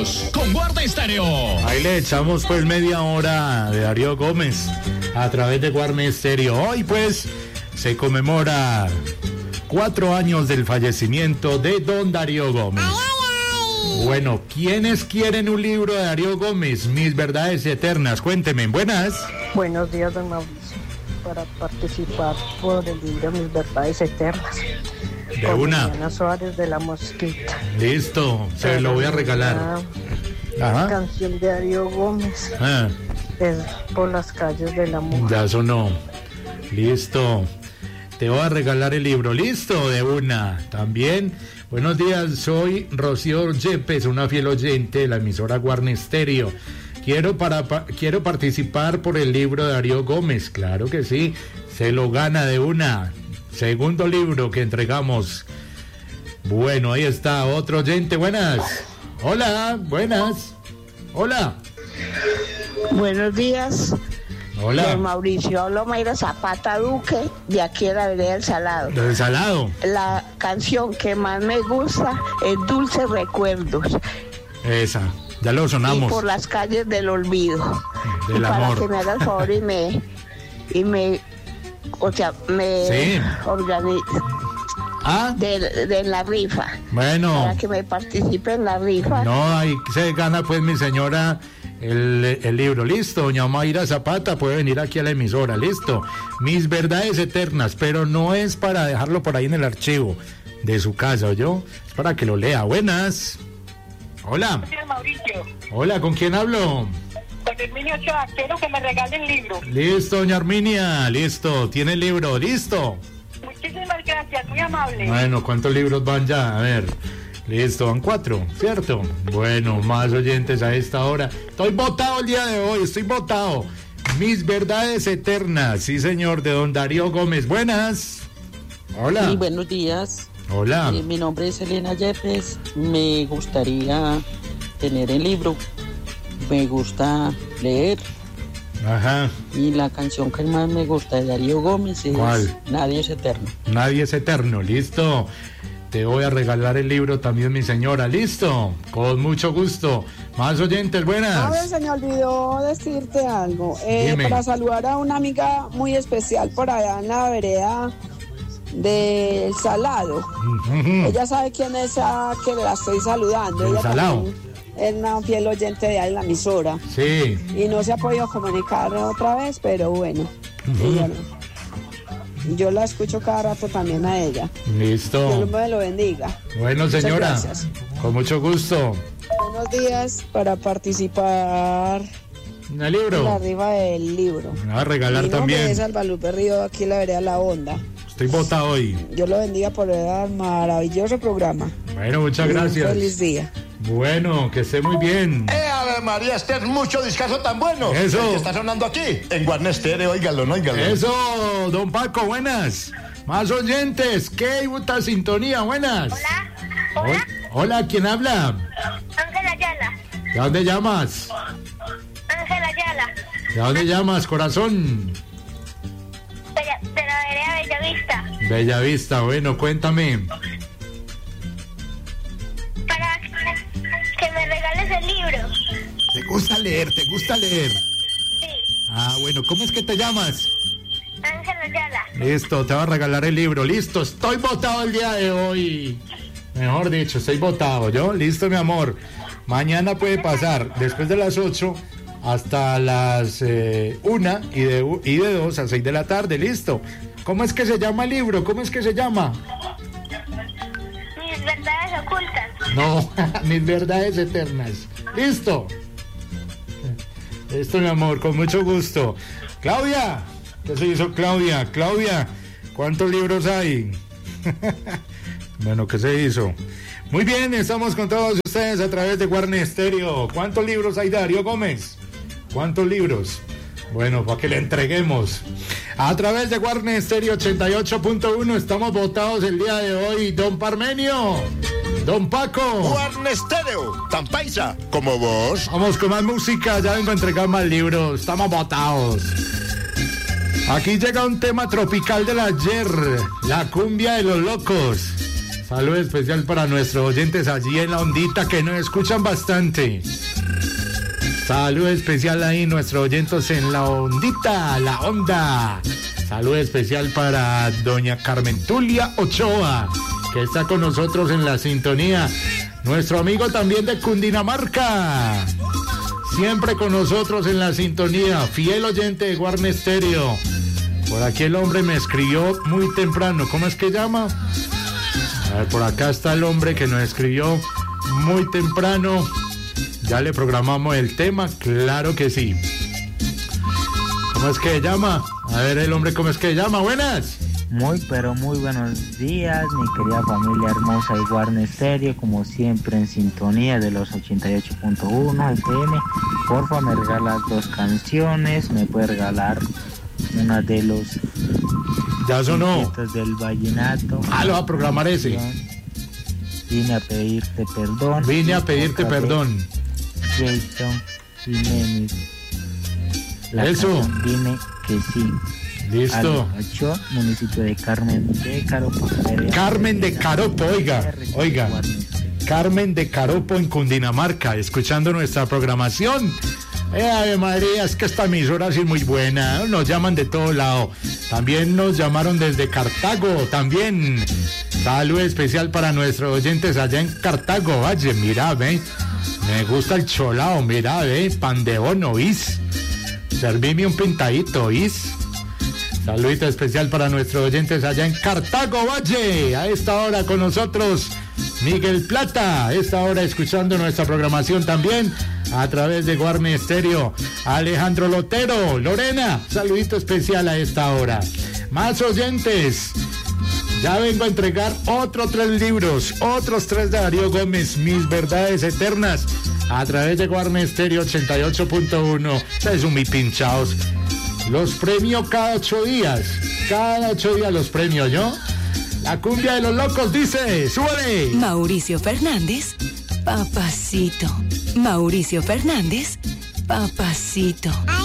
Libros con Guarda Estéreo. Ahí le echamos pues media hora de Darío Gómez a través de Guarda Estéreo. Hoy pues se conmemora 4 años del fallecimiento de don Darío Gómez. Bueno, ¿quiénes quieren un libro de Darío Gómez? Mis verdades eternas. Cuénteme, buenas. Buenos días, don Mauricio. Para participar por el libro Mis verdades eternas. De una. Ana Suárez de la Mosquita. Listo, se lo voy a regalar. Ajá. Canción de Darío Gómez. Es Por las calles del amor. Ya sonó. Listo. Te voy a regalar el libro. Listo, de una. También. Buenos días, soy Rocío Yepes, una fiel oyente de la emisora Guarda Estéreo. Quiero participar por el libro de Darío Gómez. Claro que sí. Se lo gana de una. Segundo libro que entregamos. Bueno, ahí está, otro oyente. Buenas. Hola, buenas. Hola. Buenos días. Hola. Don Mauricio, hablo Mayra Zapata Duque, de aquí de la vereda del Salado. ¿Del Salado? La canción que más me gusta es Dulces Recuerdos. Esa, ya lo sonamos. Y Por las calles del olvido. Del y amor. Para que me haga el favor y me sí. organice. De la rifa. Bueno. Para que me participe en la rifa. No, ahí se gana pues mi señora el libro. Listo, doña Mayra Zapata puede venir aquí a la emisora. Listo. Mis verdades eternas, pero no es para dejarlo por ahí en el archivo de su casa, ¿oyó? Es para que lo lea. Buenas. Hola. Gracias, Mauricio. Hola, ¿con quién hablo? Con Herminio Ochoa, quiero que me regalen el libro. Listo, doña Arminia, listo, tiene el libro, listo. Muchísimas gracias, muy amable. Bueno, ¿cuántos libros van ya? A ver, listo, van 4, ¿cierto? Bueno, más oyentes a esta hora. Estoy votado el día de hoy, estoy votado. Mis verdades eternas, sí señor, de don Darío Gómez. Buenas. Hola. Sí, buenos días. Hola. Mi nombre es Elena Yepes. Me gustaría tener el libro. Me gusta leer. Ajá. Y la canción que más me gusta de Darío Gómez es ¿cuál? Nadie es eterno. Nadie es eterno, listo. Te voy a regalar el libro también, mi señora, listo. Con mucho gusto. Más oyentes, buenas. A ver, se me olvidó decirte algo. Para saludar a una amiga muy especial por allá en la vereda del Salado. Ella sabe quién es que la estoy saludando. ¿Del Salado? Es una fiel oyente de ahí en la emisora. Sí. Y no se ha podido comunicar otra vez, pero bueno. Yo la escucho cada rato también a ella. Listo. Dios me lo bendiga. Bueno, señora. Muchas gracias. Con mucho gusto. Buenos días, para participar en el libro. En arriba del libro. Me va a regalar también. Mi nombre es Alvalupe Río, aquí en la vereda La Onda. Estoy votado hoy. Dios lo bendiga por el maravilloso programa. Bueno, muchas gracias. Feliz día. Bueno, que esté muy bien. Ave María, este es mucho discazo tan bueno. Eso. El que está sonando aquí, en Guarda Estéreo, óigalo. Eso, don Paco, buenas. Más oyentes, qué puta sintonía, buenas. Hola. Hola, ¿quién habla? Ángela Ayala. ¿De dónde llamas? Ángela Ayala. ¿De dónde llamas, corazón? De la vereda Bellavista. Bellavista, bueno, cuéntame. Para que me regales el libro. ¿Te gusta leer? Sí. Ah, bueno, ¿cómo es que te llamas? Ángela Ayala. Listo, te va a regalar el libro. Listo, estoy votado el día de hoy. Mejor dicho, estoy votado. ¿Yo? Listo, mi amor. Mañana puede pasar después de las 8 hasta las 1 y de 2 a 6 de la tarde. Listo. ¿Cómo es que se llama el libro? ¿Cómo es que se llama? Mis verdades ocultas. No, mis verdades eternas. Listo. Listo, mi amor, con mucho gusto. Claudia. ¿Qué se hizo Claudia? Claudia, ¿cuántos libros hay? Bueno, ¿qué se hizo? Muy bien, estamos con todos ustedes a través de Guarda Estéreo. ¿Cuántos libros hay, Darío Gómez? ¿Cuántos libros? Bueno, para que le entreguemos. A través de Guarda Estéreo 88.1 estamos votados el día de hoy. Don Parmenio, don Paco. Guarda Estéreo, tan paisa como vos. Vamos con más música, ya vengo a entregar más libros. Estamos votados. Aquí llega un tema tropical del ayer, la cumbia de los locos. Saludo especial para nuestros oyentes allí en la ondita que nos escuchan bastante. Saludo especial ahí, nuestros oyentes en la ondita, la onda. Saludo especial para doña Carmen Tulia Ochoa, que está con nosotros en la sintonía. Nuestro amigo también de Cundinamarca, siempre con nosotros en la sintonía, fiel oyente de Guarne Stereo. Por aquí el hombre me escribió muy temprano. ¿Cómo es que llama? A ver, por acá está el hombre que nos escribió muy temprano. Ya le programamos el tema, claro que sí. ¿Cómo es que llama? A ver el hombre, ¿cómo es que llama? Buenas. Muy, pero muy buenos días, mi querida familia hermosa de Guarne Stereo, como siempre en sintonía de los 88.1 FM. Porfa, me regalas 2 canciones, me puede regalar una de los... Ya sonó. Del vallenato. Lo va a programar ese. Vine a pedirte perdón. Vine a pedirte perdón. Jason Jiménez. Eso. Dime que sí. Listo. Alpachón, municipio de Carmen de Caropo. Carmen de Caropo, oiga. Carmen de Caropo en Cundinamarca, escuchando nuestra programación. Ave María, es que esta emisora sí es muy buena. Nos llaman de todo lado. También nos llamaron desde Cartago, también. Saludo especial para nuestros oyentes allá en Cartago. Oye, mira, ve. Me gusta el cholao, mira, ve. Pan de bono, ¿oís? Servime un pintadito, ¿oís? Saludito especial para nuestros oyentes allá en Cartago Valle. A esta hora con nosotros Miguel Plata. A esta hora escuchando nuestra programación también a través de Guarne Stereo. Alejandro Lotero, Lorena, saludito especial a esta hora. Más oyentes. Ya vengo a entregar otros 3 libros, otros 3 de Darío Gómez, Mis Verdades Eternas, a través de Guarne Stereo 88.1. Ustedes son muy pinchados. Los premio cada 8 días. Cada 8 días los premio yo. La cumbia de los locos dice, ¡súbale! Mauricio Fernández, papacito. Mauricio Fernández, papacito.